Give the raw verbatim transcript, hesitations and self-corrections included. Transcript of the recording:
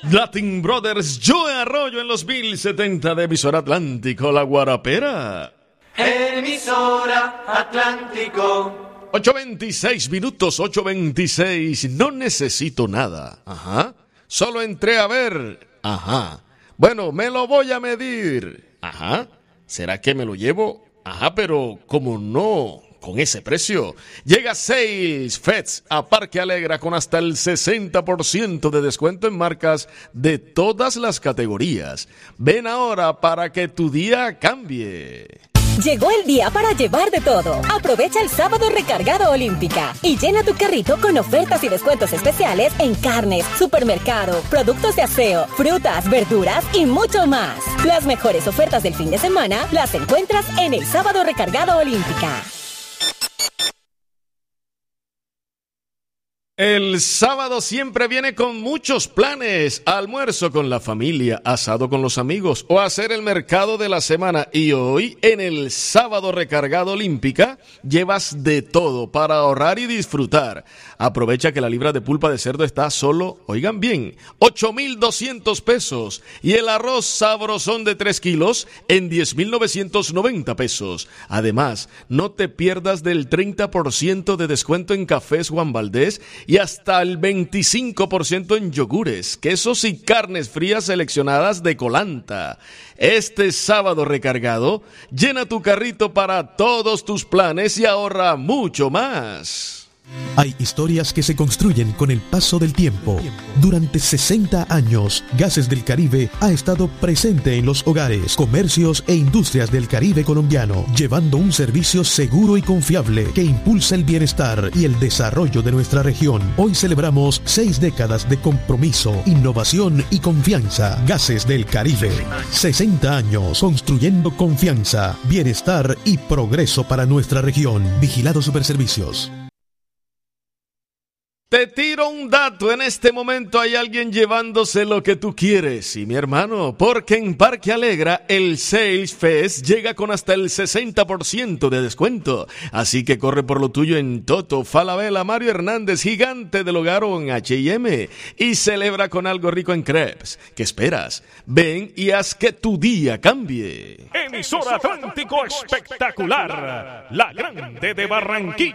Latin Brothers, Joe Arroyo en los mil setenta de Emisora Atlántico, La Guarapera. Emisora Atlántico. ocho veintiséis minutos, ocho veintiséis. No necesito nada. Ajá. Solo entré a ver. Ajá. Bueno, me lo voy a medir. Ajá. ¿Será que me lo llevo? Ajá, pero como no, con ese precio. Llega seis Feds a Parque Alegra con hasta el sesenta por ciento de descuento en marcas de todas las categorías. Ven ahora para que tu día cambie. Llegó el día para llevar de todo. Aprovecha el sábado recargado Olímpica y llena tu carrito con ofertas y descuentos especiales en carnes, supermercado, productos de aseo, frutas, verduras y mucho más. Las mejores ofertas del fin de semana las encuentras en el sábado recargado Olímpica. El sábado siempre viene con muchos planes. Almuerzo con la familia, asado con los amigos o hacer el mercado de la semana. Y hoy, en el sábado recargado Olímpica, llevas de todo para ahorrar y disfrutar. Aprovecha que la libra de pulpa de cerdo está solo, oigan bien, ocho mil doscientos pesos. Y el arroz sabrosón de tres kilos en diez mil novecientos noventa pesos. Además, no te pierdas del treinta por ciento de descuento en cafés Juan Valdés y hasta el veinticinco por ciento en yogures, quesos y carnes frías seleccionadas de Colanta. Este sábado recargado, llena tu carrito para todos tus planes y ahorra mucho más. Hay historias que se construyen con el paso del tiempo. Durante sesenta años, Gases del Caribe ha estado presente en los hogares, comercios e industrias del Caribe colombiano, llevando un servicio seguro y confiable que impulsa el bienestar y el desarrollo de nuestra región. Hoy celebramos seis décadas de compromiso, innovación y confianza. Gases del Caribe. sesenta años construyendo confianza, bienestar y progreso para nuestra región. Vigilado Superservicios. Te tiro un dato, en este momento hay alguien llevándose lo que tú quieres. Y mi hermano, porque en Parque Alegra el Sales Fest llega con hasta el sesenta por ciento de descuento. Así que corre por lo tuyo en Toto, Falabella, Mario Hernández, Gigante del Hogar o en H y M. Y celebra con algo rico en crepes. ¿Qué esperas? Ven y haz que tu día cambie. Emisora Atlántico Espectacular, la grande de Barranquilla.